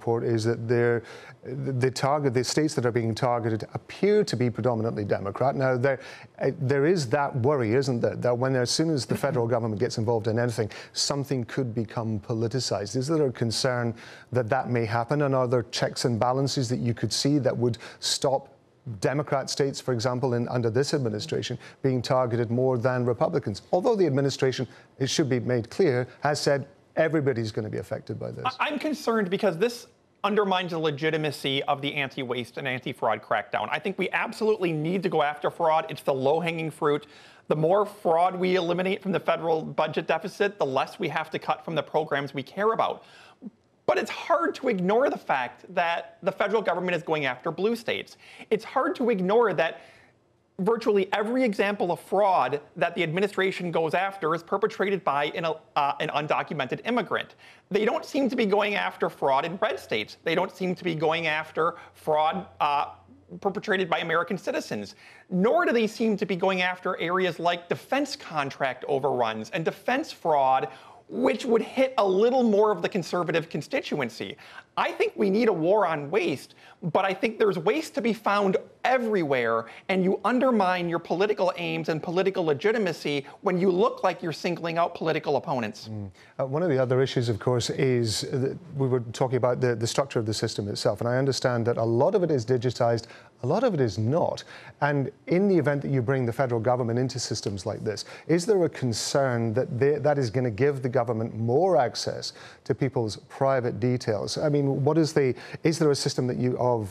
report is that the states that are being targeted appear to be predominantly Democrat. Now, there is that worry, isn't there, that as soon as the federal government gets involved in anything, something could become politicized. Is there a concern that that may happen, and are there checks and balances that you could see that would stop Democrat states, for example, under this administration, being targeted more than Republicans? Although the administration, it should be made clear, has said everybody's going to be affected by this. I'm concerned because this undermines the legitimacy of the anti-waste and anti-fraud crackdown. I think we absolutely need to go after fraud. It's the low-hanging fruit. The more fraud we eliminate from the federal budget deficit, the less we have to cut from the programs we care about. But it's hard to ignore the fact that the federal government is going after blue states. It's hard to ignore that virtually every example of fraud that the administration goes after is perpetrated by an undocumented immigrant. They don't seem to be going after fraud in red states. They don't seem to be going after fraud perpetrated by American citizens. Nor do they seem to be going after areas like defense contract overruns and defense fraud, which would hit a little more of the conservative constituency. I think we need a war on waste, but I think there's waste to be found everywhere, and you undermine your political aims and political legitimacy when you look like you're singling out political opponents. One of the other issues, of course, is that we were talking about the structure of the system itself, and I understand that a lot of it is digitized, a lot of it is not. And in the event that you bring the federal government into systems like this, is there a concern that that is going to give the government more access to people's private details? I mean, is there a system that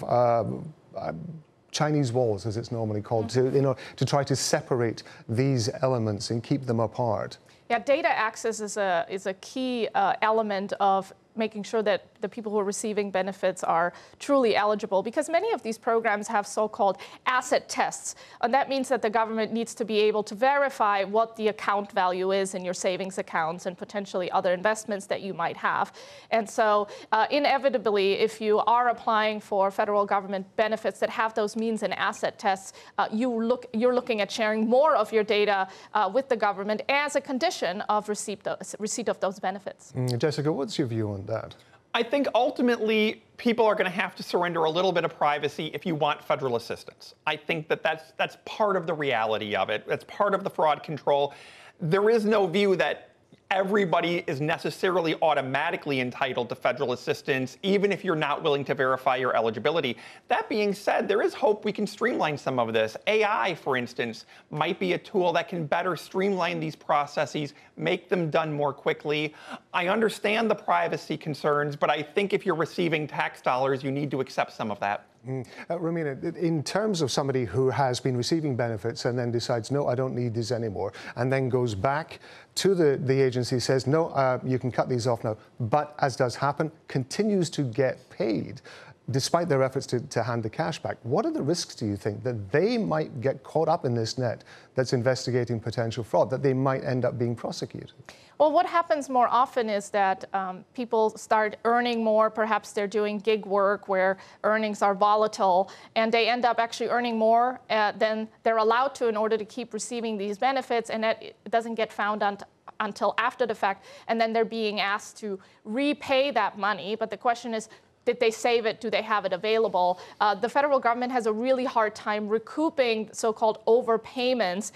Chinese walls, as it's normally called, to try to separate these elements and keep them apart? Yeah, data access is a key element of making sure that the people who are receiving benefits are truly eligible, because many of these programs have so-called asset tests. And that means that the government needs to be able to verify what the account value is in your savings accounts and potentially other investments that you might have. And so inevitably, if you are applying for federal government benefits that have those means and asset tests, you're looking at sharing more of your data with the government as a condition of receipt of those benefits. Jessica, what's your view on that? I think ultimately people are going to have to surrender a little bit of privacy if you want federal assistance. I think that that's part of the reality of it. That's part of the fraud control. There is no view that everybody is necessarily automatically entitled to federal assistance, even if you're not willing to verify your eligibility. That being said, there is hope we can streamline some of this. AI, for instance, might be a tool that can better streamline these processes, make them done more quickly. I understand the privacy concerns, but I think if you're receiving tax dollars, you need to accept some of that. Romina, in terms of somebody who has been receiving benefits and then decides, no, I don't need these anymore, and then goes back to the agency, says, no, you can cut these off now, but as does happen, continues to get paid despite their efforts to hand the cash back. What are the risks, do you think, that they might get caught up in this net that's investigating potential fraud, that they might end up being prosecuted? Well, what happens more often is that people start earning more. Perhaps they're doing gig work where earnings are volatile, and they end up actually earning more than they're allowed to in order to keep receiving these benefits, and that doesn't get found until after the fact, and then they're being asked to repay that money. But the question is, did they save it? Do they have it available? The federal government has a really hard time recouping so-called overpayments.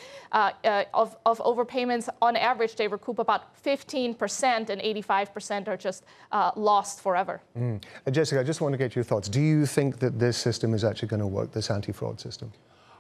Of overpayments, on average, they recoup about 15%, and 85% are just lost forever. Jessica, I just want to get your thoughts. Do you think that this system is actually going to work, this anti-fraud system?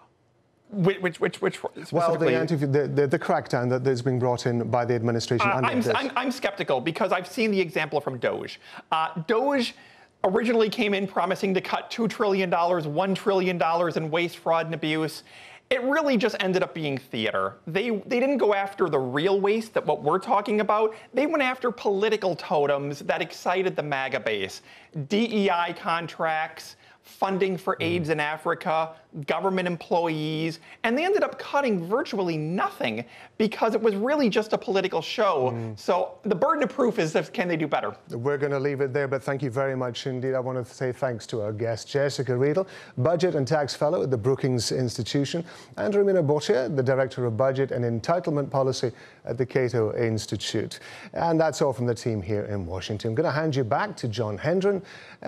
Which well, the crackdown that's being brought in by the administration. I'm skeptical because I've seen the example from DOGE. DOGE originally came in promising to cut $2 trillion, $1 trillion in waste, fraud, and abuse. It really just ended up being theater. They didn't go after the real waste, that what we're talking about. They went after political totems that excited the MAGA base. DEI contracts, funding for AIDS in Africa, government employees, and they ended up cutting virtually nothing because it was really just a political show. So the burden of proof is, can they do better? We're going to leave it there, but thank you very much indeed. I want to say thanks to our guest, Jessica Riedel, Budget and Tax Fellow at the Brookings Institution, and Romina Boccia, the Director of Budget and Entitlement Policy at the Cato Institute. And that's all from the team here in Washington. I'm going to hand you back to John Hendren.